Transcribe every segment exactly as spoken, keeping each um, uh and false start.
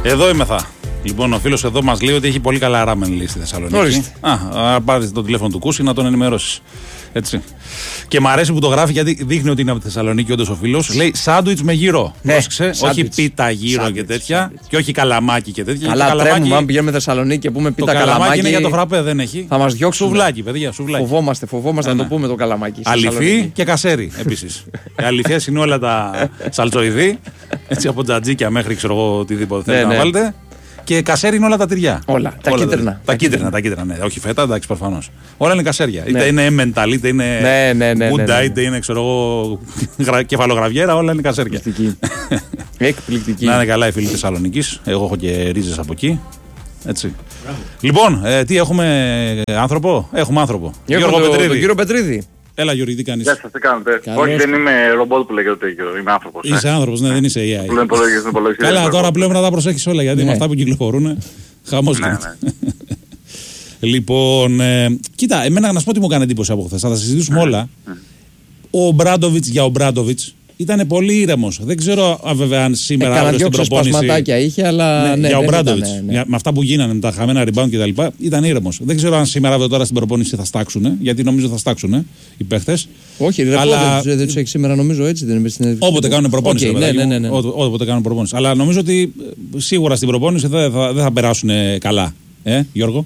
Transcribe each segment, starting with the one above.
Εδώ είμαι θα. Λοιπόν, ο φίλος εδώ μας λέει ότι έχει πολύ καλά ράμεν, λέει, στη Θεσσαλονίκη. Ορίστε. Α, α πάρετε το τηλέφωνο του Κούση να τον ενημερώσεις. Έτσι. Και μ' αρέσει που το γράφει γιατί δείχνει ότι είναι από τη Θεσσαλονίκη όντως ο φίλος. Λέει σάντουιτς με γύρο. Ναι, Πρόσεξε, όχι πίτα γύρο σάντουιτς, και τέτοια. σάντουιτς. Και όχι καλαμάκι και τέτοια. Καλά, καλαμάκι, τρέμουμε. Αν πηγαίνουμε Θεσσαλονίκη και πούμε πίτα το καλαμάκι, καλαμάκι. είναι για το φραπέ, δεν έχει. Θα μας διώξουν. Σουβλάκι, παιδιά, σουβλάκι. Φοβόμαστε, φοβόμαστε ναι, να ναι. το πούμε το καλαμάκι. Αληφή και κασέρι επίσης. Οι αληθές είναι όλα τα σαλτσοειδή. Έτσι από τζατζίκια μέχρι ξέρω εγώ οτιδήποτε θέλετε ναι, να ναι. βάλετε. Και κασέρι είναι όλα τα τυριά. Όλα. Τα όλα κίτρινα. Τα, τα κίτρινα, τα κίτρινα, ναι. Όχι φέτα, εντάξει, προφανώς. Όλα είναι κασέρια. Ναι. Είτε είναι εμμενταλ, είτε είναι ναι, ναι, ναι, μπούντα, ναι, ναι. είτε είναι ξέρω εγώ κεφαλογραβιέρα, όλα είναι κασέρια. Εκπληκτική. Εκπληκτική. Να είναι καλά οι φίλοι της Θεσσαλονίκης. Εγώ έχω και ρίζες από εκεί. Έτσι. Λοιπόν, ε, τι έχουμε άνθρωπο. Έχουμε άνθρωπο. Γιώργο το, Πετρίδη. Τον κύριο Πετρίδη. Έλα Γιώργη, τι κάνεις. Γεια σας, τι κάνετε. Καλώς. Όχι, δεν είμαι ρομπότ που λέγεται τέτοιο, είμαι άνθρωπος. Είσαι ε. άνθρωπος, ναι, δεν είσαι έι άι. Πλέον υπολογίζεις, υπολογίζεις. Καλά, τώρα πλέον να τα προσέχεις όλα γιατί Ναι. με αυτά που κυκλοφορούν. Χαμός Ναι, γίνεται. Λοιπόν, ε, κοίτα, εμένα να σου πω τι μου έκανε εντύπωση από χθες. Θα τα συζητήσουμε όλα. Ο Μπράντοβιτς για ο Μπράντοβιτς ήταν πολύ ήρεμος. Δεν ξέρω α, βέβαια αν σήμερα Κάνα αύριο στην δυο προπόνηση. ξεσπασματάκια είχε, αλλά Ναι, ναι, για ο δεν Μπράντοβιτς. ήταν, ναι. Για- Με αυτά που γίνανε, με τα χαμένα rebound κτλ. Ήταν ήρεμος. Δεν ξέρω αν σήμερα αύριο τώρα στην προπόνηση θα στάξουν. Γιατί νομίζω θα στάξουν οι παίχτες. Όχι, ρε, Αλλά- πότε, δεν τους έχει σήμερα νομίζω έτσι, δεν είναι στην Όποτε κάνουν προπόνηση. Okay, ρε ναι, παιδάκι ναι, μου. ναι, ναι. Ό- Όποτε κάνουν προπόνηση. Αλλά νομίζω ότι ε, σίγουρα στην προπόνηση δεν θα, δεν θα περάσουν ε, καλά. Ε, Γιώργο.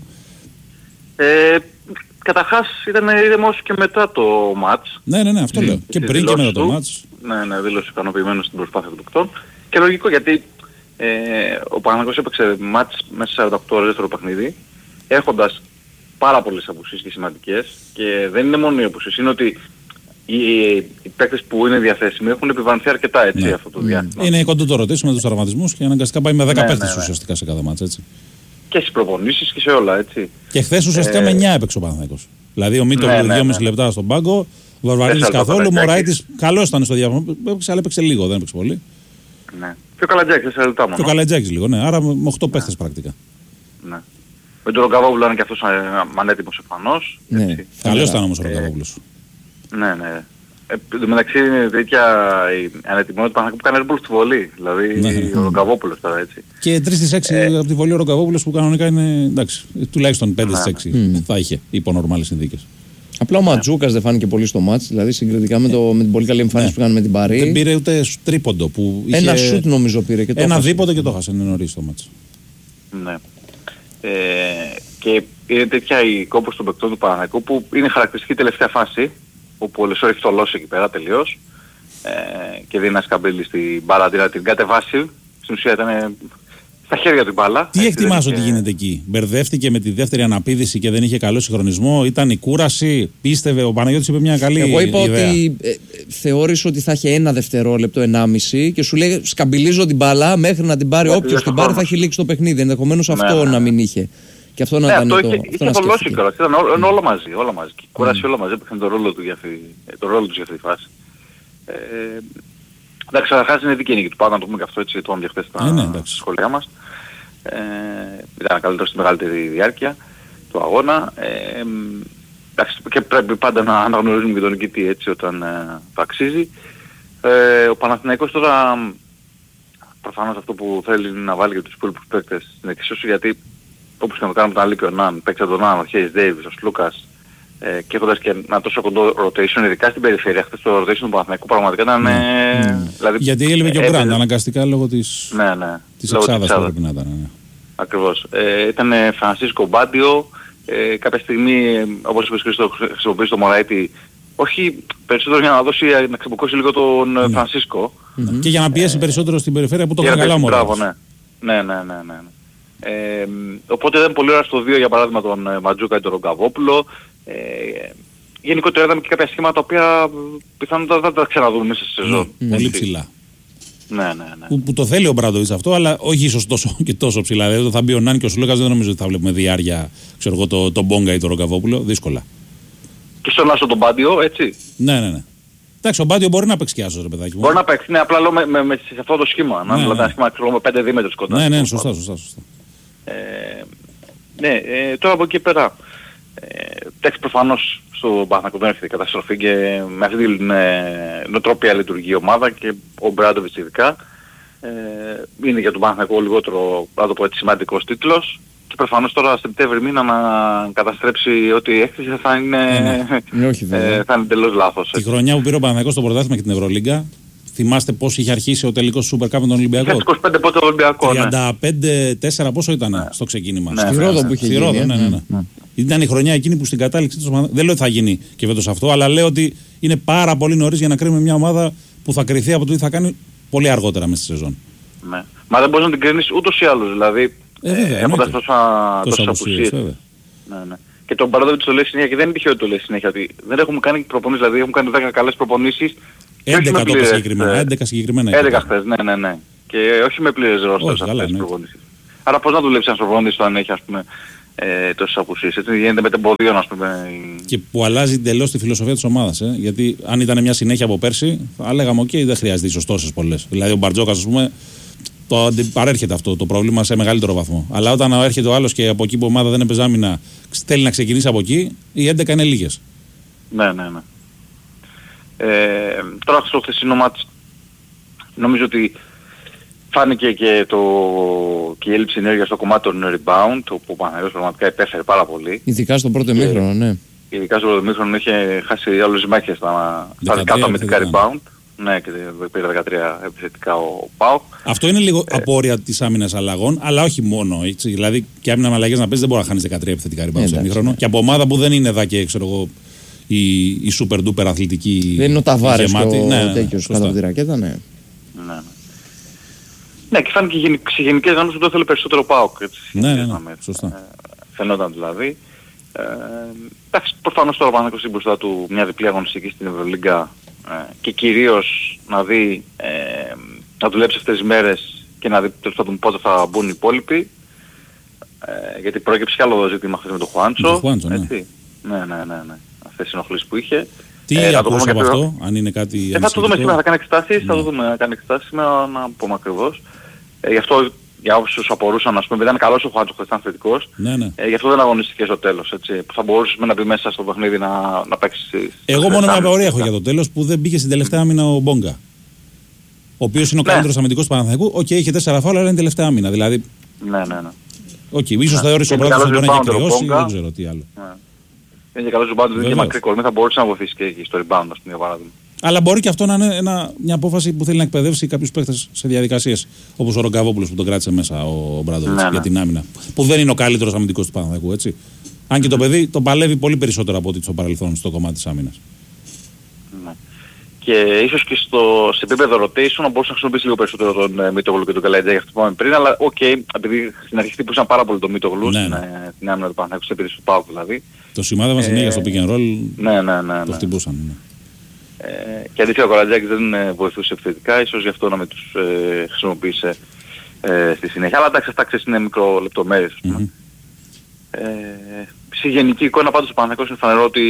Ε, καταρχάς ήταν ήρεμος και μετά το μάτς. Ναι, ναι, ναι, αυτό λέω. Και Στις πριν και μετά δηλώσεις το του. μάτς. Ναι, ναι, δήλωσε ικανοποιημένος στην προσπάθεια των παικτών. Και λογικό γιατί ε, ο Παναθηναϊκός έπαιξε μάτς μέσα σε σαράντα οκτώ ώρες δεύτερο παιχνίδι, έχοντας πάρα πολλές απουσίες και σημαντικές. Και δεν είναι μόνο οι απουσίες, είναι ότι οι, οι παίκτες που είναι διαθέσιμοι έχουν επιβαρυνθεί αρκετά έτσι Ναι. αυτό το διάστημα. Είναι κοντό το ρωτήσιμο με τους τραυματισμούς και αναγκαστικά πάει με δέκα Ναι, παίχτες ναι, ναι. ουσιαστικά σε cada μάτς, έτσι. Και στις προπονήσεις και σε όλα, έτσι. Και χθες ουσιαστικά Ε, με εννιά έπαιξε ο Παναθηναϊκός. Δηλαδή ο Μίτο ναι, ναι, ναι, δυόμισι ναι. λεπτά στον πάγκο, ο Βαρβαρίδης Τέσσερα καθόλου, ο Παπαδάκης. Μωραΐτης καλός ήταν στο διάβασμα, έπαιξε, αλλά έπαιξε λίγο, δεν έπαιξε πολύ. Ναι. Και ο Καλατζάκης, τέσσερα λεπτά μόνο. Και ο Καλατζάκης λίγο, ναι, άρα με οκτώ παίχτες πρακτικά. Ναι. Με τον Ρογκαβόπουλο είναι και αυτός ε, ανέτοιμος εμφανώς. Ναι. έτσι. Καλός ήταν όμως ο Ε, Ρογκαβόπουλος. Ναι, ναι. Ε, εν τω μεταξύ είναι τέτοια η ανετοιμότητα που κάνει Red Bull στη βολή. Δηλαδή Ναι, ναι. ο Ρογκαβόπουλος τώρα έτσι. Και τρεις στις έξι Ε, από τη βολή ο Ρογκαβόπουλος που κανονικά είναι εντάξει, τουλάχιστον πέντε στις Ναι, έξι ναι. θα είχε υπό νορμάλες συνθήκες. Απλά ο Ματζούκας δεν φάνηκε πολύ στο μάτς, δηλαδή συγκριτικά με, το, με την πολύ καλή εμφάνιση Ναι. που έκανε με την Παρή. Δεν πήρε ούτε τρίποντο που είχε. Ένα σουτ νομίζω πήρε και το Ένα έχασε. δίποντο και το έχασε νωρίς το μάτς. Ναι. Ε, και είναι τέτοια η κόπος των παικτών του Παναθηναϊκού που είναι χαρακτηριστική η τελευταία φάση όπου ο Λεσόρ έχει θολώσει εκεί πέρα τελείως ε, και δίνει ένα σκαμπίλι στην μπάλα αντί να την κατεβάσει. Στην ουσία ήταν στα χέρια του η μπάλα. Τι Έτσι, εκτιμάς δεν ότι είχε- γίνεται εκεί? Μπερδεύτηκε με τη δεύτερη αναπήδηση και δεν είχε καλό συγχρονισμό, ήταν η κούραση, πίστευε, ο Παναγιώτης είπε μια καλή Εγώ είπα ιδέα. ότι ε, ε, θεώρησε ότι θα έχει ένα δευτερόλεπτο, ενάμιση και σου λέει σκαμπιλίζω την μπάλα μέχρι να την πάρει Να όποιος τελειώσει την ο πάρει θα χρόνος. έχει λήξει το παιχνίδι. Ενδεχομένως Ναι, αυτό ναι, να ναι. μην είχε. Και αυτό να Ναι, ήταν αυτό το. είχε, αυτό είχε να θολώσει σκέφτηκε. κιόλας. Ήταν ό- είναι όλα μαζί, όλα μαζί. Και η κούραση όλα μαζί έπαιξαν τον ρόλο του για αυτή, το ρόλο τους για αυτή τη φάση. Ε, εντάξει, καταρχάς είναι δίκαιη νίκη του Πάου, να το πούμε και αυτό έτσι, το είπαμε χθες Ε, ναι, στα εντάξει. σχόλιά μας. Ε, ήταν καλύτερο στη μεγαλύτερη διάρκεια του αγώνα. Ε, εντάξει, και πρέπει πάντα να αναγνωρίζουμε και τον νικητή έτσι όταν ε, το αξίζει. Ε, ο Παναθηναϊκός τώρα προφανώς αυτό που θέλει είναι να βάλει και τους υπόλοιπους παίκτες στην εξίσωση, γιατί όπως και να το κάνουμε τον Αλή και ο Ναν, παίξαν τον Ναν, ο Χέις Ντέιβις, ο Σλούκας ε, και έχοντας και ένα τόσο κοντό rotation, ειδικά στην περιφέρεια, χθες το rotation του Παναθηναϊκού πραγματικά ήταν... Ε, δηλαδή, Γιατί έλειπε και ο έπαιζε- Μπραντ αναγκαστικά λόγω της, Ναι, ναι. της λόγω εξάδας που εξάδας. πρέπει να ήταν. Ναι. Ακριβώς. Ε, ήταν Φρανσίσκο Μπάντιο, ε, κάποια στιγμή, ε, όπως είπες Χρήστο, χρησιμοποιήσει το Μωραΐτη, όχι περισσότερο για να δώσει, να ξεποκώσει λίγο τον ε, Φρανσίσκο. Ναι. Και για να πιέσει περισσότερο στην περιφέρεια που το Και έκανε να καλά ο παίξει, Μωράτης. μπράβο, ναι. Ναι, ναι, ναι, ναι. ναι. Ε, οπότε ήταν πολύ ωραία στο δύο για παράδειγμα τον ε, Ματζούκα ή τον Ρογκαβόπουλο. Ε, γενικότερα είδαμε και κάποια σχήματα τα οποία πιθανότατα δεν τα ξαναδούμε μέσα στη σεζόν. Ναι, πολύ Έτσι. ψηλά. Ναι, ναι, ναι. Που, που το θέλει ο Μπράντοβιτς αυτό, αλλά όχι ίσως τόσο και τόσο ψηλά. Δηλαδή θα μπει ο Νάν και ο Σουλούκας, δεν νομίζω ότι θα βλέπουμε διάρκεια, ξέρω εγώ, το, το Μπόγκα ή το Ρογκαβόπουλο. Δύσκολα. Και στον Άσο τον Μπάντιο, έτσι. Ναι, ναι, ναι. Εντάξει, ο Μπάντιο μπορεί να παίξει κι άσος, ρε παιδάκι μου. Μπορεί να παίξει, ναι, απλά λέω με, με, με, σε αυτό το σχήμα. Να Ναι, δηλαδή ναι. ένα σχήμα ξέρω, με πέντε δίμετρους κοντά. Ναι, ναι, σωστά, σωστά. σωστά. Ε, ναι, ε, τώρα από εκεί πέρα. Ε, εντάξει, προφανώς στο Παναθηναϊκό δεν έρχεται η καταστροφή και με αυτή την ε, νοοτροπία λειτουργεί η ομάδα και ο Μπράντοβιτς ειδικά. Ε, είναι για τον Παναθηναϊκό λιγότερο, να το πω έτσι, σημαντικός τίτλος. Και προφανώς τώρα Σεπτέμβρη μήνα να καταστρέψει ό,τι έκθεση θα είναι, ναι. όχι, ε, θα είναι εντελώς λάθος. Τη χρονιά που πήρε ο Παναθηναϊκός στο πρωτάθλημα και την Ευρωλίγκα, θυμάστε πώς είχε αρχίσει ο τελικός Super Cup με τον Ολυμπιακό? είκοσι πέντε πότε το Ολυμπιακό. τριάντα πέντε τέσσερα πόσο ήταν ναι. στο ξεκίνημα? Ναι, στη Ρόδο που είχε γίνει. Ρόδο, ναι, ναι, ναι. Mm. Ήταν η χρονιά εκείνη που στην κατάληξη του. Δεν λέω ότι θα γίνει και φέτος αυτό, αλλά λέω ότι είναι πάρα πολύ νωρίς για να κρίνουμε μια ομάδα που θα κριθεί από το τι θα κάνει πολύ αργότερα μέσα στη σεζόν. Ναι. Μα δεν μπορείς να την κρίνεις ούτως ή άλλως. Δηλαδή, ε, βέβαια, έχοντας τόσες απουσίες. Ναι, ναι. Και τον Μπράντοβιτς το λέει συνέχεια και δεν είναι τυχαίο ότι το λέει συνέχεια. Ότι δεν έχουμε κάνει προπονήσεις, δηλαδή έχουμε κάνει δέκα καλές προπονήσεις. έντεκα το συγκεκριμένα. έντεκα συγκεκριμένα. έντεκα χθες, ναι, ναι, ναι. Και όχι με πλήρες ρόστερ αυτές τις προπονήσεις. Άρα πώς να δουλέψει ένας προπονητής αν έχει, ας πούμε, ε, τόσες απουσίες? Έτσι γίνεται με τεμποδίων, ας πούμε. Και που αλλάζει εντελώς τη φιλοσοφία της ομάδας. Ε? Γιατί αν ήταν μια συνέχεια από πέρσι, θα λέγαμε: OK, δεν χρειάζεται ίσως τόσες πολλές. Δηλαδή ο Μπαρτζόκας, ας πούμε, το παρέρχεται αυτό το πρόβλημα σε μεγαλύτερο βαθμό. Αλλά όταν έρχεται ο άλλος και από εκεί που η ομάδα δεν έπαιζε άμυνα θέλει να ξεκινήσει από εκεί, οι έντεκα είναι λίγες. Ναι, ναι, ναι. Ε, τώρα στο χθεσινό μάτς νομίζω ότι φάνηκε και, το, και η έλλειψη ενέργειας στο κομμάτι των rebound, όπου ο Παναγιώτης πραγματικά υπέφερε πάρα πολύ. Ειδικά στο πρώτο ημίχρονο, ναι. Ειδικά στο πρώτο ημίχρονο είχε χάσει όλες τις μάχες στα, στα δεκατό αμυντικά rebound. Ναι, και πήρε δεκατρία επιθετικά ο ΠΑΟΚ. Αυτό είναι λίγο ε, απόρρια της άμυνας αλλαγών, αλλά όχι μόνο. Έτσι. Δηλαδή και άμυνα με αλλαγές να παίζει δεν μπορεί να χάνεις δεκατρία επιθετικά rebound στο ημίχρονο. Και από ομάδα που δεν είναι εδώ και ξέρω εγώ η, η super duper αθλητική. Δεν είναι ο Ταβάρες και ο ναι, τέτοιος κάτω από τη ρακέτα, ναι. Ναι, ναι, και φάνηκε σε γενικές γραμμές ότι το ήθελε περισσότερο ΠΑΟΚ. Ναι, ναι, ναι, σωστά. Ε, φαινόταν δηλαδή. Ε, εντάξει, προφανώς τώρα ο Παναθηναϊκός είναι μπροστά του μια διπλή αγωνιστική στην Ευρωλίγκα ε, και κυρίως να δει, ε, να δουλέψει αυτές τις μέρες και να δει τέλος πάντων πότε θα μπουν οι υπόλοιποι. Ε, γιατί πρόκειψε κι άλλο ζήτημα χθες με τον Χουάντσο. Χουάντσο ναι. Έτσι. Ναι, ναι, ναι, ναι. Αυτές οι ενοχλήσεις που είχε. Τι ε, ακούς από αυτό, αν είναι κάτι ε, θα το δούμε σήμερα, θα κάνει εξετάσεις, ναι. θα το δούμε να κάνει εξετάσεις σήμερα, να πούμε ακριβώς. Ε, γι' αυτό για όσους απορούσαν, ας πούμε, ήταν καλός ο Χουάντσο, ήταν θετικός. Ναι, ναι. Ε, γι' αυτό δεν αγωνίστηκε στο τέλος, έτσι. Που θα μπορούσε να μπει μέσα στο παιχνίδι να, να παίξει. Εγώ μόνο μια απορία έχω για το τέλος που δεν πήγε στην τελευταία άμυνα ο Μπόγκα. Ο οποίος είναι ο ναι. καλύτερος αμυντικός του Παναθηναϊκού. Οκ, okay, είχε τέσσερα φάουλ, αλλά είναι τελευταία άμυνα. Δηλαδή. Ναι, ναι, ναι. Οκ, okay, ίσως ναι. θεώρησε ο πρώτος ότι μπορεί να έχει κρυώσει, δεν ξέρω τι άλλο. Ναι. Είναι και καλός rebound, δεν είναι μακρύ κορμί, θα μπορούσε να βοηθήσει και εκεί στο rebound, ας πούμε, για παράδειγμα. Αλλά μπορεί και αυτό να είναι ένα, μια απόφαση που θέλει να εκπαιδεύσει κάποιους παίχτες σε διαδικασίες. Όπως ο Ρογκαβόπουλος που τον κράτησε μέσα ο Μπράντοβιτς ναι, για την άμυνα. Που δεν είναι ο καλύτερος αμυντικός του Παναθηναϊκού, έτσι. Αν και το παιδί τον παλεύει πολύ περισσότερο από ό,τι στο παρελθόν στο κομμάτι της άμυνας. Ναι. Και ίσως και στο, σε επίπεδο rotation να μπορούσε να χρησιμοποιήσει λίγο περισσότερο τον ε, Μίτογλου και τον Καλαϊτζάκη, για αυτό που είπαμε πριν. Αλλά οκ, okay, επειδή στην αρχή χτύπουσαν πάρα πολύ τον Μίτογλου ναι, ναι. στην άμυνα του Παναθηναϊκού, στην επίθεση του ΠΑΟΚ δηλαδή. Το σημάδευαν ε, συνέχεια στο pick and roll. Ναι, ναι, ναι, ναι. Το χτυπούσαν. Ναι. Ε, και αντίστοιχα ο Καλατζάκης δεν ε, βοηθούσε επιθετικά, ίσως γι' αυτό να μην τους ε, χρησιμοποιήσει ε, στη συνέχεια. Αλλά εντάξει, αυτά ξέρεις είναι μικρολεπτομέρειες, ας πούμε. Mm-hmm. Ε, στη γενική εικόνα πάντως ο Παναθηναϊκός είναι φανερό ότι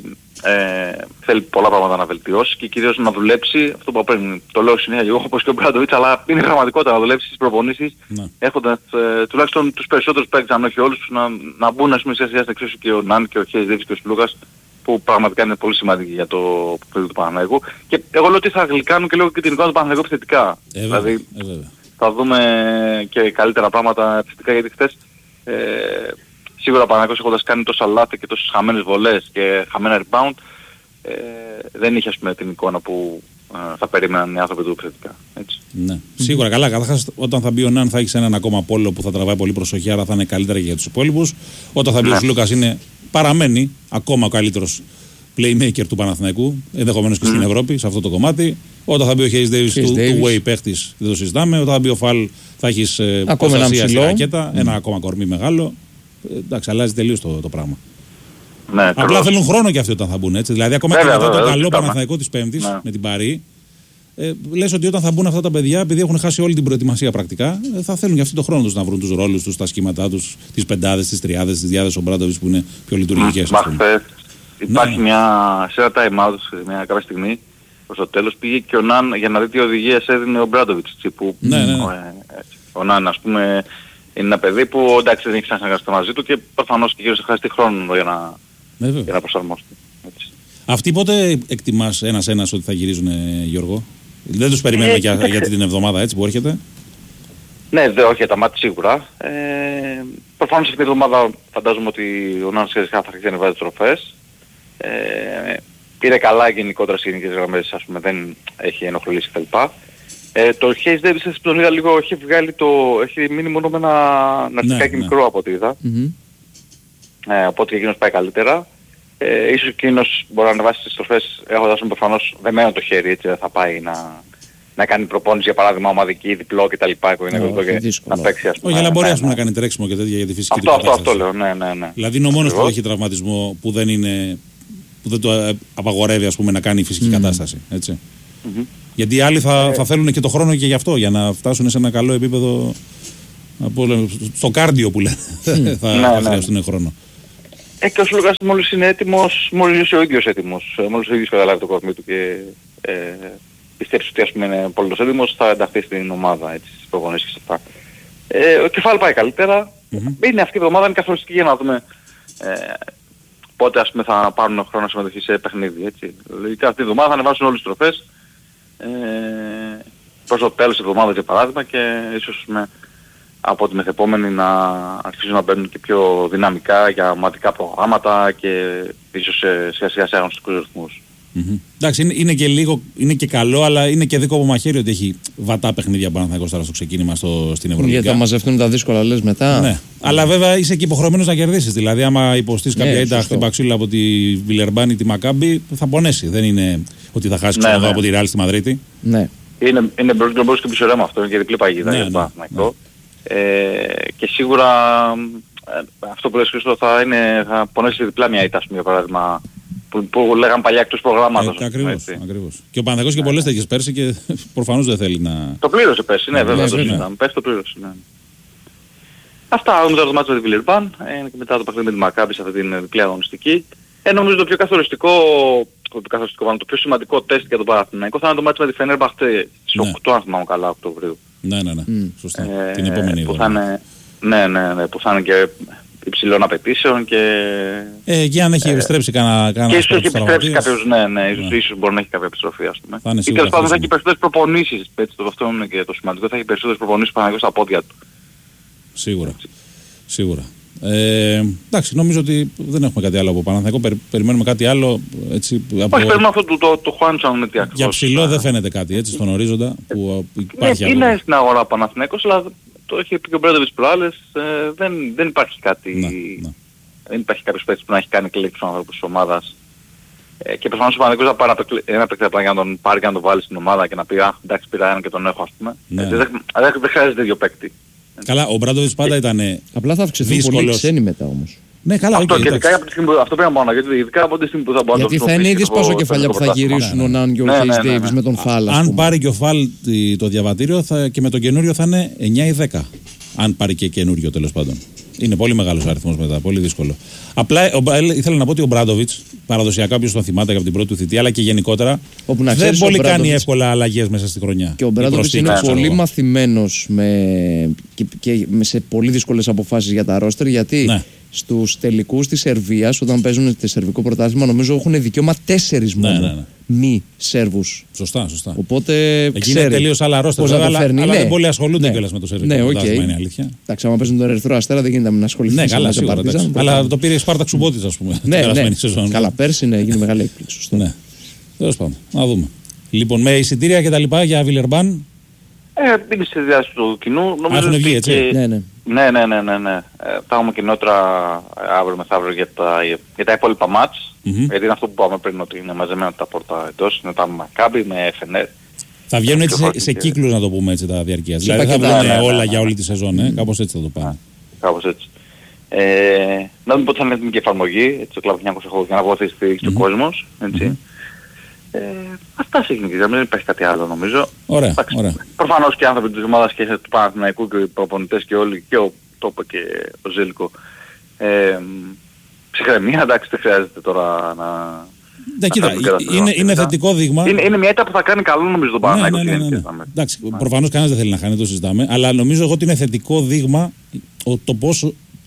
ε, θέλει πολλά πράγματα να βελτιώσει και κυρίως να δουλέψει, αυτό που πριν το λέω συνέχεια εγώ όπως και ο Μπράντοβιτς, αλλά είναι πραγματικότητα να δουλέψει στις προπονήσεις, mm-hmm. έχοντας ε, τουλάχιστον τους περισσότερους παίκτες, αν όχι όλους, να, να μπουν ας πούμε σιγά σιγά στην εξίσου και ο Νάν και ο Χέις και ο Σλούκας, που πραγματικά είναι πολύ σημαντική για το παιδί του Παναθηναϊκού. Και εγώ λέω ότι θα γλυκάνουν και λίγο και την εικόνα του Παναθηναϊκού επιθετικά. Ε, δηλαδή ε, θα δούμε και καλύτερα πράγματα επιθετικά, γιατί χθες ε, σίγουρα ο Παναθηναϊκός έχοντας κάνει τόσα λάθη και τόσες χαμένες βολές και χαμένα rebound ε, δεν είχε ας πούμε την εικόνα που ε, θα περίμεναν οι άνθρωποι του επιθετικά. Έτσι. Ναι. Mm-hmm. Σίγουρα καλά. Καταρχάς όταν θα μπει ο Ναν θα έχεις έναν ακόμα πόλο που θα τραβάει πολύ προσοχή, άρα θα είναι καλύτερα και για τους υπόλοιπους. Όταν θα μπει ναι. ο Σλούκας είναι παραμένει ακόμα ο καλύτερος playmaker του Παναθηναϊκού, ενδεχομένως και mm. στην Ευρώπη, σε αυτό το κομμάτι. Όταν θα μπει ο Hayes Davis του two-way παίχτης, δεν το συζητάμε. Όταν θα μπει ο Φαλ, θα έχεις προστασία στη ρακέτα, mm. ένα ακόμα κορμί μεγάλο. Ε, εντάξει, αλλάζει τελείως το, το πράγμα. Ναι, απλά καλώς. Θέλουν χρόνο και αυτοί όταν θα μπουν. Έτσι. Δηλαδή, ακόμα βέβαια, και μετά βέβαια, το καλό Παναθηναϊκό της Πέμπτης ναι. με την Παρί, ε, λες ότι όταν θα μπουν αυτά τα παιδιά, επειδή έχουν χάσει όλη την προετοιμασία πρακτικά, ε, θα θέλουν και αυτοί τον χρόνο τους να βρουν τους ρόλους τους, τα σχήματά τους, τις πεντάδες, τις τριάδες, τις διάδες ο Μπράντοβιτς που είναι πιο λειτουργικές. Μα χθες υπάρχει ναι. μια, σε ένα time out, μια κάποια στιγμή, προς το τέλος πήγε και ο Ναν για να δει τι οδηγίες έδινε ο Μπράντοβιτς. Που ναι, ναι. Ο, ε, ο Ναν ας πούμε είναι ένα παιδί που εντάξει δεν έχει ξανασυνεργαστεί μαζί του και προφανώς και γύρω σε χρειαστεί χρόνο για να, ναι, για να προσαρμοστεί. Αυτοί πότε εκτιμάς ένας-ένας ότι θα γυρίζουν, Γιώργο? Δεν τους περιμένουμε Ε, για, εντάξει. για την εβδομάδα έτσι που έρχεται. Ναι, δε, όχι για τα μάτια σίγουρα. Ε, προφανώς αυτήν την εβδομάδα φαντάζομαι ότι ο Νάνος Χεζιχά θα αρχίσει να βάζει τροφές. Ε, πήρε καλά γενικότερα στις γενικές γραμμές, ας πούμε, δεν έχει ενοχλήσει κτλ. Ε, το Hayes Davis στην Λίγα λίγο έχει βγάλει το... έχει μείνει μόνο με ένα ναρκωτικάκι ναι. μικρό από ό,τι είδα. Mm-hmm. Ε, οπότε εκείνος πάει καλύτερα. Ε, ίσως εκείνος μπορεί να ανεβάσει τις τροφές έχοντας προφανώς δεμένο το χέρι, έτσι δεν θα πάει να, να κάνει προπόνηση για παράδειγμα ομαδική, διπλό κτλ. δύσκολο. Να παίξει ας πούμε. Όχι, αλλά μπορεί ναι, ας πούμε, ναι. να κάνει τρέξιμο και τέτοια για τη φυσική Αυτό, του αυτό, κατάσταση. αυτό λέω, ναι, ναι, ναι. Δηλαδή είναι ο μόνος που Ακριβώς. έχει τραυματισμό που δεν, είναι, που δεν το ε, απαγορεύει ας πούμε, να κάνει φυσική Mm. κατάσταση. Έτσι. Mm-hmm. Γιατί οι άλλοι θα, θα θέλουν και το χρόνο και γι' αυτό, για να φτάσουν σε ένα καλό επίπεδο. Από, στο κάρντιο που λένε. θα, Ναι, θα ναι. χρειαστούν χρόνο. Ε, και ο Σλούκας μόλις είναι έτοιμος, μόλις είσαι ο ίδιος έτοιμος, ε, μόλις ο ίδιος καταλάβει το κορμί του και ε, πιστέψει ότι ας πούμε είναι πολύ έτοιμος, θα ενταχθεί στην ομάδα, έτσι, στις προπονήσεις και αυτά. Ε, ο Κεφάλ πάει καλύτερα. Mm-hmm. Είναι αυτή η εβδομάδα, είναι καθοριστική για να δούμε ε, πότε ας πούμε θα πάρουν χρόνο συμμετοχή σε παιχνίδι, έτσι. Λογικά αυτή η εβδομάδα θα ανεβάσουν όλες τις τροφές ε, προς το τέλος της εβδομάδας για παράδειγμα και ίσως με από τη μεθεπόμενη να αρχίσουν να μπαίνουν και πιο δυναμικά για ομαδικά προγράμματα και ίσως σιγά σιγά σε αγωνιστικούς ρυθμούς. Mm-hmm. Εντάξει, είναι, είναι, και λίγο, είναι και καλό, αλλά είναι και δίκοπο μαχαίρι ότι έχει βατά παιχνίδια Παναθηναϊκός τώρα στο ξεκίνημα στο, στην Ευρωλίγκα. Γιατί θα μαζευτούν τα δύσκολα, λες μετά. Ναι. Αλλά βέβαια είσαι και υποχρεωμένος να κερδίσεις. Δηλαδή, άμα υποστείς Ναι, κάποια ήττα σωστό. χτυπαξίλα από τη Βιλερμπάν ή τη Μακάμπι, θα πονέσει. Δεν είναι ότι θα χάσει Ναι, ξανά ναι. από τη Ρεάλ στη Μαδρίτη. Ναι. Είναι, είναι μπρος και μπρος και πίσω ρέμα αυτό, είναι και διπλή παγίδα Ναι, για ναι, το Παναθηναϊκό. Ε, και σίγουρα ε, αυτό που λες Χρήστο θα, είναι, θα πονέσει διπλά μια ήττα, ας πούμε, για παράδειγμα, που, που λέγαν παλιά εκτός προγράμματος. Ε, ακριβώς, ακριβώς. Και ο Παναθηναϊκός και πολλές τέτοιες πέρσι και προφανώς δεν θέλει να. Το πλήρωσε πέρσι, ναι, Ναι, βέβαια, ναι, το ναι. συζητάμε. Πέρσι το πλήρωσε, ναι. Αυτά, μετά το μάτσο με τη Βιλερμπάν ε, και μετά το παιχνίδι με τη Μακάμπι σε αυτή την διπλή αγωνιστική. Ε, νομίζω το πιο καθοριστικό, το πιο καθοριστικό, μάλλον, το πιο σημαντικό τεστ για τον Παναθηναϊκό θα είναι το μάτσο με τη Φενέρμπαχτσε στις Ναι. οκτώ, αν θυμάμαι καλά, Οκτωβρίου. Ναι, ναι, ναι. Mm. Σωστά. Ε, Την επόμενη που θα εβδομάδα. είναι, ναι, ναι, ναι, που θα είναι και υψηλών απαιτήσεων και... Ε, εκεί αν έχει επιστρέψει κανένα. Και ίσως έχει επιστρέψει κάποιος, ναι, ναι, ίσως, Ναι. ίσως μπορεί να έχει κάποια επιστροφή, ας πούμε. Θα είναι Ή σίγουρα τέλος πάντων θα χρήσιμο. έχει περισσότερες προπονήσεις, έτσι, το αυτό είναι και το σημαντικό, θα έχει περισσότερες προπονήσεις Παναθηναϊκός στα πόδια του. Σίγουρα. Σίγουρα. Ε, εντάξει, νομίζω ότι δεν έχουμε κάτι άλλο από Παναθηναϊκό. Περι, περιμένουμε κάτι άλλο. Έτσι, από... Όχι, παίρνουμε αυτό το, το, το Χουάντσαν με τι ακριβώς. Για ψηλό δεν φαίνεται κάτι έτσι στον ορίζοντα που Ναι, υπάρχει είναι ακόμα. στην αγορά Παναθηναϊκός, αλλά το έχει πει και ο Μπρέντοβιτς προάλλες, ε, δεν, δεν υπάρχει κάτι... Ναι, ναι. Δεν υπάρχει κάποιος παίκτης που να έχει κάνει κλικ στους ανθρώπους της ομάδας. Ε, και προφανώς ο Παναθηναϊκός θα πάρει ένα παίκτη- ένα παίκτη απλά για να τον πάρει και να τον βάλει στην ομάδα και να πει «Α, εντάξει, πήρα έναν και τον έχω», ας πούμε. Ναι. Ε, δεν, δεν, δεν χρειάζεται δύο παίκτη. Καλά, ο Μπράντοβιτς πάντα ήταν. Απλά θα αυξηθούν πολύ Δύσκολος. ξένοι μετά όμως. Ναι, καλά, Αυτό, οκ, και ειδικά εντάξει. από τη στιγμή που, αυτό πρέπει να πω, γιατί ειδικά από τη στιγμή που θα μπορεί Γιατί να το θα είναι ήδη χρησιμοποιήσει σπάσο το- κεφάλια το που θα πρωτάθλημα. γυρίσουν Ναι, ο ναι. Ναν και ο Ναι, Hayes ναι, ναι, Davis ναι. με τον Φάλ, ας Αν πούμε. πάρει και ο Φαλ τη- το διαβατήριο θα, και με το καινούριο θα είναι εννιά ή δέκα. Αν πάρει και καινούριο τέλος πάντων. Είναι πολύ μεγάλος ο αριθμός μετά, πολύ δύσκολο. Απλά ο, Μπρα- ήθελα να πω ότι ο Μπράντοβιτς, παραδοσιακά όποιος τον θυμάται από την πρώτη του θητεία, αλλά και γενικότερα, Όπου να δεν ξέρεις, ο πολύ κάνει Μπράντοβιτς- εύκολα αλλαγές μέσα στη χρονιά. Και ο Ή Μπράντοβιτς είναι προσθήκες, ξέρω πολύ εγώ. μαθημένος με... Και, και με σε πολύ δύσκολες αποφάσεις για τα ρόστερ, γιατί Ναι. στους τελικούς της Σερβίας, όταν παίζουν το σερβικό πρωτάθλημα, νομίζω έχουν δικαίωμα τέσσερις Ναι, μόνο ναι, ναι. μη Σέρβους. Σωστά, σωστά. Οπότε Εκεί ξέρει είναι τελείως άλλα ρόστερ, πώς να βέβαια, το αλλά, φέρνει. αλλά Ναι. δεν πολύ ασχολούνται Ναι. κιόλας με το σερβικό Ναι, οκ. πρωτάθλημα, είναι αλήθεια. Εντάξει, άμα παίζουν τον Ερυθρό Αστέρα δεν γίνεται να μην ασχοληθεί. Ναι, καλά, με τον σίγουρα. Παρτίζαν. εντάξει. Αλλά το πήρε η Σπάρτα Ξουμπότης, ας πούμε, την Ναι, ναι. περασμένη σεζόν. Καλά, πέρσι ναι, έγινε μεγάλη έκπληξη. Σωστό. Ναι. Τέλος πάντων, να δούμε. Λοιπόν, με εισιτήρια και τα λοιπά για Βιλερμπάν. Ε, είναι στη διάθεση του κοινού. Νομίζω έχουν ότι βγει, έτσι. και- Ναι, ναι. Ναι, ναι, ναι, ναι, ναι. Ε, θα έχουμε κοινότερα ε, αύριο μεθαύριο για τα, για τα υπόλοιπα μάτς. Μμμ. Γιατί είναι αυτό που είπαμε πριν, ότι είναι μαζεμένα τα πόρτα εντός. Είναι τα Μακάμπι με Φενέρ. Θα βγαίνουν έτσι σε, Πιο σε και- κύκλους, να το πούμε έτσι, τα διαρκείας. Δηλαδή θα πακέτα, βγουν ναι, ναι, όλα ναι, για ναι. όλη τη σεζόν, ε. Κάπως έτσι θα το πάμε. Κάπως έτσι. Ε, να δούμε πότε θα είναι έτοιμη και εφαρμογή, έτσι, το κλαμπ εννιακόσια οκτώ, για να βοηθήσει τη στήριξη του κόσμος, έτσι. Ε, αυτά σε γενικές γραμμές, δεν υπάρχει κάτι άλλο νομίζω. Ωραία, Εντάξει, ωραία. προφανώς και οι άνθρωποι της ομάδας και του Παναθηναϊκού και οι προπονητές και όλοι, και ο Τόπο και ο Ζέλικο, ε, ψυχραιμία, εντάξει, δεν χρειάζεται τώρα να... Ναι, να κοίτα, φέρουμε και τα είναι, είναι τελευταία. θετικό δείγμα. Είναι, είναι μια ήττα που θα κάνει καλό νομίζω τον Ναι, Παναθηναϊκό. ναι, ναι, στις ναι, ναι. γενικές γραμμές. Εντάξει, προφανώς κανένας δεν θέλει να χάνει, το συζητάμε. Αλλά νομίζω εγώ ότι είναι θετικό δείγμα ο- το πώς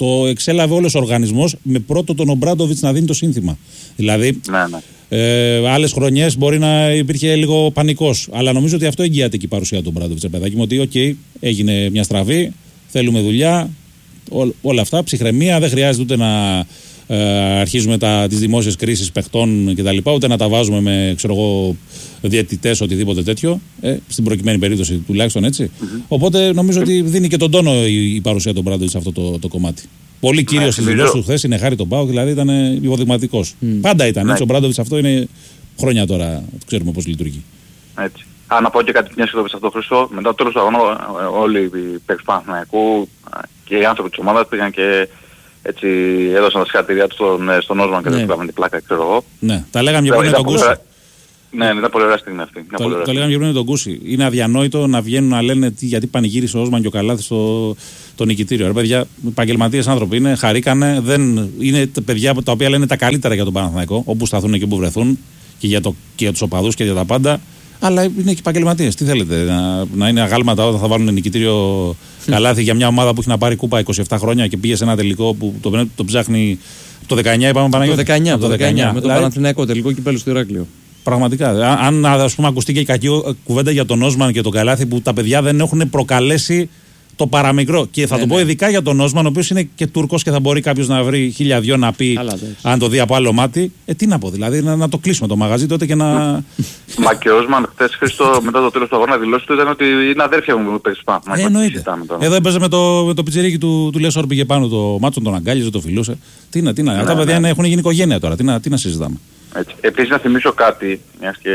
το εξέλαβε όλος ο οργανισμός με πρώτο τον Ομπράντοβιτς να δίνει το σύνθημα. Δηλαδή, ναι, ναι. ε, άλλες χρονιές μπορεί να υπήρχε λίγο πανικός. Αλλά νομίζω ότι αυτό εγγυάται και η παρουσία του Ομπράντοβιτς, παιδάκι μου, ότι οκ, okay, έγινε μια στραβή, θέλουμε δουλειά, ό, όλα αυτά, ψυχραιμία, δεν χρειάζεται ούτε να ε, αρχίζουμε τα, τις δημόσιες κρίσεις παιχτών κτλ. Ούτε να τα βάζουμε με, ξέρω εγώ, διαιτητές, οτιδήποτε τέτοιο. Ε, στην προκειμένη περίπτωση τουλάχιστον έτσι. Mm-hmm. Οπότε νομίζω ότι δίνει και τον τόνο η, η παρουσία του Ομπράντοβιτς σε αυτό το, το κομμάτι. Πολύ κύριος στις δηλώσεις του χθες, είναι χάρη τον ΠΑΟΚ, δηλαδή ήταν υποδειγματικός. Mm. Πάντα ήταν έτσι. Ο Ομπράντοβιτς αυτό είναι χρόνια τώρα, ξέρουμε πώς λειτουργεί. Έτσι. Α, να πω και κάτι μια σχεδόν σε αυτό το Χρήστο. Μετά το τέλος του αγώνα, όλοι οι παίκτες του Παναθηναϊκού και οι άνθρωποι της ομάδας πήγαν και έτσι έδωσαν τα συγχαρητήριά τους στον, στον Όσμαν και δεν πήγαμε την πλάκα, ξέρω εγώ. Ναι, τα λέγαμε και πριν τον Κούση. Ναι, ήταν πολύ ωραία στιγμή αυτή. Το, το, το λέγαμε και πριν τον Κούση. Είναι αδιανόητο να βγαίνουν να λένε τι, γιατί πανηγύρισε ο Όσμαν και ο Καλάθης στο το νικητήριο. Ρε παιδιά, επαγγελματίες άνθρωποι είναι, χαρήκανε, δεν, είναι παιδιά τα οποία λένε τα καλύτερα για τον Παναθηναϊκό, όπου σταθούν και όπου βρεθούν και για, το, και για τους οπαδούς και για τα πάντα. Αλλά είναι και επαγγελματίες. Τι θέλετε, να, να είναι αγάλματα όταν θα βάλουν νικητήριο Καλάθι για μια ομάδα που έχει να πάρει κούπα είκοσι επτά χρόνια και πήγε σε ένα τελικό που το, το ψάχνει το δεκαεννιά, είπαμε Παναγιώτη. Το δεκαεννιά, το δεκαεννιά, με το Παναθηναϊκό τελικό κυπέλλου στο Ηράκλειο. Πραγματικά. Αν ας πούμε ακουστεί και η κακή κουβέντα για τον Όσμαν και τον Καλάθι που τα παιδιά δεν έχουν προκαλέσει το παραμικρό. Και θα ναι, το πω ειδικά για τον Όσμαν, ο οποίος είναι και Τούρκος και θα μπορεί κάποιος να βρει χίλια δυο να πει, αλλά, αν το δει από άλλο μάτι. Ε, τι να πω, δηλαδή να, να το κλείσουμε το μαγαζί τότε και να. Μα και ο Όσμαν χθες, Χρήστο, μετά το τέλος του αγώνα δηλώσει του ήταν ότι είναι αδέρφια μου που παίζει πάνω. Ε, εννοείται. Εδώ έπαιζε με το, με το πιτσιρίκι του, του Λεσόρ, πήγε πάνω το μάτσο, τον αγκάλιζε, το φιλούσε. Τι να, τι να. Αυτά τα παιδιά έχουν γίνει οικογένεια τώρα. Τι να, τι να συζητάμε. Επίσης να θυμίσω κάτι, μιας και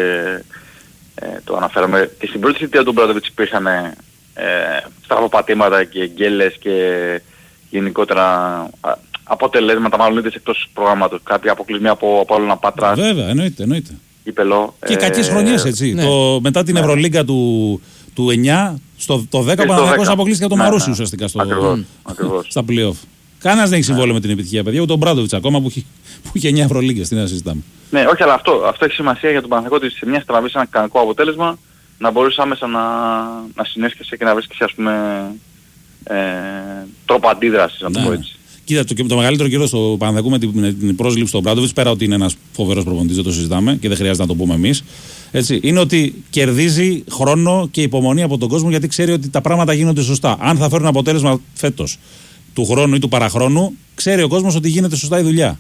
ε, το αναφέραμε, και στην πρώτη θητεία του Ομπράντοβιτς υπήρχαν ε, στραβοπατήματα και γκέλες και γενικότερα α, αποτελέσματα μάλλον είτε εκτός προγράμματος, κάποια αποκλεισμοί από, από άλλο να Πάτρας. Βέβαια, εννοείται, εννοείται. Υπελό, και ε, κακές χρονιές έτσι. Ναι. Το, μετά την ναι. Ευρωλίγκα του, του εννιά, στο το δέκα ο Παναθηναϊκός αποκλείστηκε από το ναι, Μαρούσι ναι. ουσιαστικά στο, ακριβώς, ακριβώς. στα play-off. Κανένας δεν έχει συμβόλαιο με την επιτυχία, παιδιά, ούτε ο Ομπράντοβιτς ακόμα που, που είχε εννιά Ευρωλίγκες, τι να συζητάμε. Ναι, όχι, αλλά αυτό, αυτό έχει σημασία για τον Παναθηναϊκό ότι σε μια στραβή, σε ένα κανονικό αποτέλεσμα, να μπορείς άμεσα να, να συνέσχεσαι και να βρεις και ας πούμε ε, τρόπο αντίδρασης, να το πω έτσι. Κοίτα, το, το μεγαλύτερο καιρό στο Παναθηναϊκό με την, με την πρόσληψη του Ομπράντοβιτς, πέρα ότι είναι ένας φοβερός προπονητής, δεν το συζητάμε και δεν χρειάζεται να το πούμε εμείς, έτσι, είναι ότι κερδίζει χρόνο και υπομονή από τον κόσμο γιατί ξέρει ότι τα πράγματα γίνονται σωστά. Αν θα φέρουν αποτέλεσμα φέτος, του χρόνου ή του παραχρόνου, ξέρει ο κόσμος ότι γίνεται σωστά η δουλειά.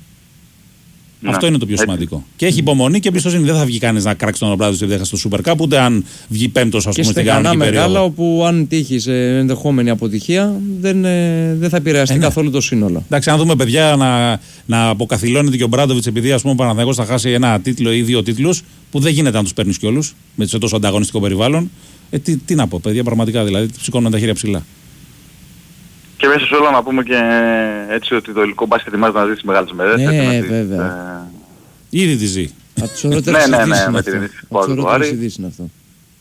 Να, αυτό είναι το πιο έτσι. Σημαντικό. Και έχει υπομονή και εμπιστοσύνη. Δεν θα βγει κανείς να κράξει τον Ομπράντοβιτς επειδή έχασε στο Super Cup, ούτε αν βγει πέμπτος, ας πούμε, στην κανονική περίοδο. Και μεγάλα όπου αν τύχει σε ενδεχόμενη αποτυχία δεν, ε, δεν θα επηρεαστεί ε, ναι. καθόλου το σύνολο. Εντάξει, αν δούμε παιδιά να, να αποκαθιλώνεται και ο Ομπράντοβιτς επειδή ας πούμε, ο Παναθηναϊκός θα χάσει ένα τίτλο ή δύο τίτλους, που δεν γίνεται να τους παίρνεις κιόλους με σε τόσο ανταγωνιστικό περιβάλλον. Ε, τι, τι να πω, παιδιά, πραγματικά δηλαδή σηκώνουν τα χέρια ψηλά. Και μέσα σε όλα να πούμε και έτσι ότι το ελληνικό μπάσκετ ετοιμάζεται να ζει τις μεγάλες μέρες. Ναι, βέβαια. Ε... Ήδη τη ζει. Από τις ωραίτερες ναι, ναι, ναι, με την ειδήσεις είναι αυτό.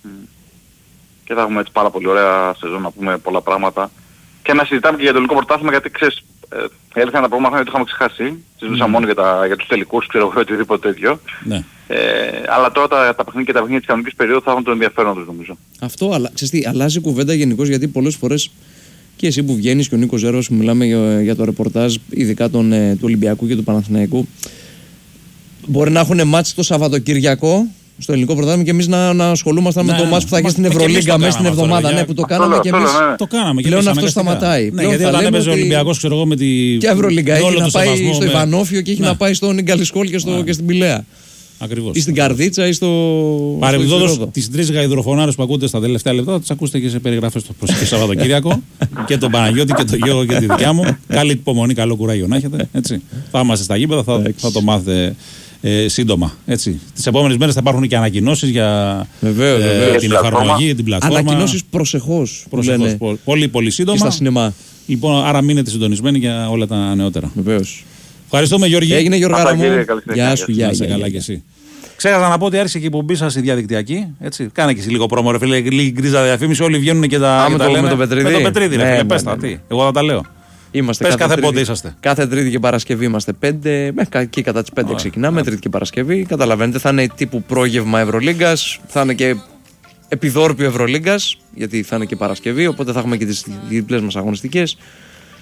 Και θα έχουμε έτσι πάρα πολύ ωραία σεζόν να πούμε πολλά πράγματα. Και να συζητάμε και για το ελληνικό πρωτάθλημα γιατί ξέρεις, ε, έλθαν τα πρόγραμμα ότι το είχαμε ξεχάσει. Συζητούσαμε mm. μόνο για, τα, για τους τελικούς, ξέρω εγώ, οτιδήποτε τέτοιο. Ναι. Ε, αλλά τώρα τα, τα παιχνίδια και τα παιχνίδια της κανονικής περίοδου θα έχουν το ενδιαφέρον τους νομίζω. Αυτό, αλλά ξέρεις τι, αλλάζει κουβέντα γενικώς γιατί πολλές φορές και εσύ που βγαίνεις και ο Νίκος Ζέρος που μιλάμε για, για το ρεπορτάζ, ειδικά τον, του Ολυμπιακού και του Παναθηναϊκού, μπορεί να έχουν μάτς το Σαββατοκυριακό στο ελληνικό πρωτάθλημα και εμείς να, να ασχολούμασταν ναι, με το μάτς που θα γίνει στην Ευρωλίγκα μέσα στην εβδομάδα. Ναι, που το κάναμε και εμείς. Το κάναμε και πλέον αυτό σταματάει. Ναι, γιατί όταν έπαιζε ο Ολυμπιακός, ξέρω εγώ, με τη. Και Ευρωλίγκα έχει να πάει στο Ιβανόφιο και έχει να πάει στον Γκαλισκόλ και στην Πηλαία. Ακριβώς. Ή στην Καρδίτσα ή στο. Παρεμπιπτόντως, τις τρεις γαϊδροφωνάρες που ακούτε στα τελευταία λεπτά, θα τις ακούσετε και σε περιγραφές το προσεχές Σαββατοκύριακο. Και τον Παναγιώτη και τον Γιώργο και τη δικιά μου. Καλή υπομονή, καλό κουράγιο να έχετε. Έτσι. Θα είμαστε στα γήπεδα, θα, θα το μάθετε ε, σύντομα. Τις επόμενες μέρες θα υπάρχουν και ανακοινώσεις για βεβαίως, ε, βεβαίως. την εφαρμογή, την πλατφόρμα. Ανακοινώσεις προσεχώς. Προσεχώς. Πολύ, πολύ σύντομα. Και στα σινεμά. Λοιπόν, άρα μείνετε συντονισμένοι για όλα τα νεότερα. Βεβαίως. Ευχαριστούμε, Γιώργη. Έγινε, Γιώργο μου. Γεια σου, γεια σου. Καλά και εσύ. Ξέχασα να πω ότι άρχισε και η εκπομπή σας η διαδικτυακή. Έτσι. Κάνε και εσύ λίγο πρόμο, ρε φίλε. Λίγη γκρίζα διαφήμιση. Όλοι βγαίνουν και τα. Με, τα το, λένε. με το Πετρίδη. Με το Πετρίδη, ρε ναι, φίλε. ναι, Πες ναι, τα. ναι. Τι. Εγώ θα τα λέω. Είμαστε Πες κάθε, κάθε πότε είσαστε. Κάθε Τρίτη και Παρασκευή είμαστε πέντε. Και κατά τις πέντε ξεκινάμε. Τρίτη και Παρασκευή. Καταλαβαίνετε, θα είναι τύπου πρόγευμα Ευρωλίγκας. Θα είναι και επιδόρπιο Ευρωλίγκας. Γιατί θα είναι και Παρασκευή. Οπότε θα έχουμε και τις διπλές μας αγωνιστικές.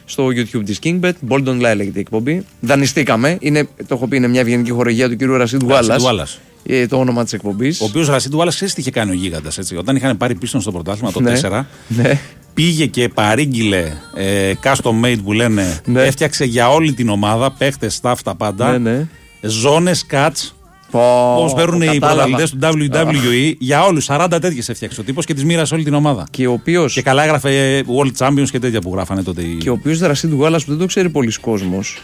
στο YouTube της KingBet. Bold Online λέγεται η εκπομπή. Δανειστήκαμε. Είναι, το έχω πει, είναι μια ευγενική χορηγία του κύριου Ρασίντ Γουάλλας. Ε, το όνομα της εκπομπής. Ο οποίος Ρασίντ Γουάλλας, ξέρεις τι είχε κάνει ο Γίγαντας. Έτσι. Όταν είχαν πάρει πίσω στο πρωτάθλημα το ναι, τέσσερα, ναι. πήγε και παρήγγειλε ε, custom made που λένε. Ναι. Έφτιαξε για όλη την ομάδα, παίχτες, staff, τα πάντα. Ναι, ναι. Ζώνες, cuts. Πώς παίρνουν οι πρωταθλητές του ντάμπλιου ντάμπλιου ι, για όλους. σαράντα τέτοιες έφτιαξε ο τύπος και τις μοίρασε όλη την ομάδα. Και, οποίος... και καλά έγραφε World Champions και τέτοια που γράφανε τότε. Και ο οποίος Ρασίντ Γουάλλας, που δεν το ξέρει πολλοί κόσμος,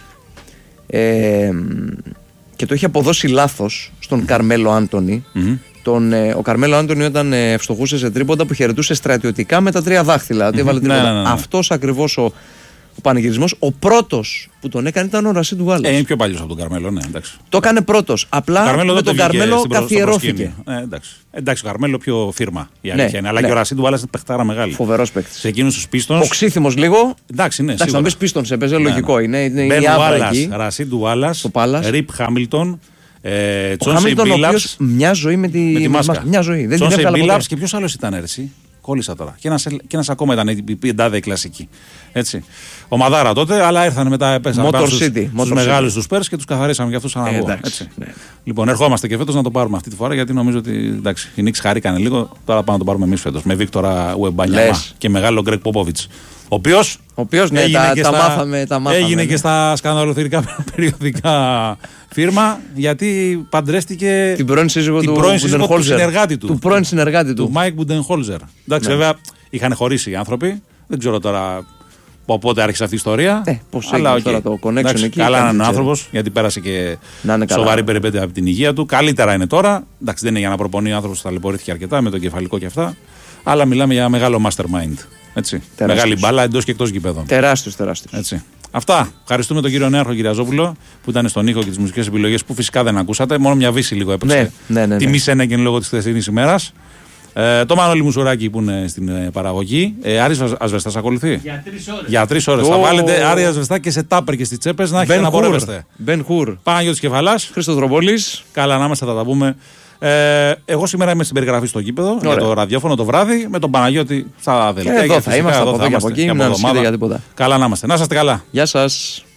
ε, και το είχε αποδώσει λάθος στον Καρμέλο Άντονι. Mm-hmm. Τον, ε, ο Καρμέλο Άντονι όταν ε, ευστοχούσε σε τρίποντα που χαιρετούσε στρατιωτικά με τα τρία δάχτυλα. Mm-hmm. Έβαλε τρίποντα. Ναι, ναι, ναι. Αυτός ακριβώς ο. Ο πανηγυρισμός, ο πρώτος που τον έκανε ήταν ο Ρασίντ Γουάλλας. Ε, είναι πιο παλιός από τον Καρμέλο, ναι, εντάξει. Το έκανε πρώτος. Απλά Καρμέλο με τον Καρμέλο καθιερώθηκε. Ε, εντάξει. εντάξει, ο Καρμέλο πιο φίρμα. Η αλήθεια ναι, είναι. Αλλά ναι. και ο Ρασίντ Γουάλλας είναι παιχτάρα μεγάλη. Φοβερός παίκτης. Σε εκείνους τους Πίστονς. Οξύθυμος λίγο. Εντάξει, ναι. Εντάξει, να πεις Πίστονς, έπαιζε ναι, λογικό. Ναι. Είναι, είναι Ben η άβρα εκεί. Ρασίντ Γουάλλας, Ριπ Χάμιλτον. Ε, ο Χάμιλτον, ο οποίος μια ζωή με τη, με τη μάσκα. Μια ζωή. Δεν την έβγαλε ποτέ. Και ποιος άλλος ήταν έρση. Κόλλησα τώρα. Και ένας, και ένας ακόμα ήταν η πεντάδα κλασική. Έτσι. Ο Μαδάρα τότε, αλλά ήρθαν μετά. Πέσαμε πάνω στους, στους μεγάλους τους Πέρς και τους καθαρίσαμε για αυτούς σαν αγώνα. Ναι. Λοιπόν, ερχόμαστε και φέτος να το πάρουμε αυτή τη φορά, γιατί νομίζω ότι εντάξει, οι Νίξ χαρήκανε λίγο. Τώρα πάμε να το πάρουμε εμείς φέτος. Με Βίκτορα Ουεμπανιάμα και μεγάλο Γκρέγκ Ποπόβιτς. Ο οποίος ναι, τα, τα, μάθαμε, τα μάθαμε. Έγινε ναι. και στα σκανδαλοθυρικά περιοδικά φίρμα, γιατί παντρεύτηκε την πρώην σύζυγο την του, πρώην σύζυγο του συνεργάτη του. Του πρώην συνεργάτη του. Του Μάικ Μπουντενχόλζερ. Εντάξει, ναι. βέβαια είχαν χωρίσει οι άνθρωποι. Δεν ξέρω τώρα πότε άρχισε αυτή η ιστορία. Ε, πώς έγινε okay. τώρα το connection εντάξει, εκεί. Καλά είναι ο άνθρωπος, γιατί πέρασε και σοβαρή περιπέτεια από την υγεία του. Καλύτερα είναι τώρα. Εντάξει, δεν είναι για να προπονεί ο άνθρωπος, ταλαιπωρήθηκε αρκετά με το κεφαλικό και αυτά. Αλλά μιλάμε για μεγάλο mastermind. Έτσι. Μεγάλη μπάλα εντός και εκτός γηπέδων. Τεράστιος, τεράστιος. Έτσι. Αυτά. Ευχαριστούμε τον κύριο Νέαρχο Κυριαζόπουλο που ήταν στον ήχο και τις μουσικές επιλογές που φυσικά δεν ακούσατε. Μόνο μια βύση λίγο έπαιξε. Ναι, ναι, ναι, ναι. Τιμή Σένεγγεν λόγω της χθεσινής ημέρας. Ε, το Μανώλη Μουσουράκη που είναι στην ε, παραγωγή. Ε, Άρης Ασβεστάς ακολουθεί. Για τρεις ώρες. Για τρεις ώρες. Oh. Θα βάλετε Άρη Ασβεστά και σε τάπερ και στις τσέπες να έχετε να πορεύεστε. Μπεν Χουρ. Παναγιώτης Κεφαλάς. Χρήστος Δροπόλης. Καλά να είμαστε, θα τα πούμε. Ε, εγώ σήμερα είμαι στην περιγραφή στο γήπεδο. Ωραία. Για το ραδιόφωνο το βράδυ με τον Παναγιώτη στα δελτία. Εδώ θα είμαστε από εδώ και από εκεί. Μην ανησυχείτε για τίποτα. Καλά να είμαστε. Να είστε καλά. Γεια σας.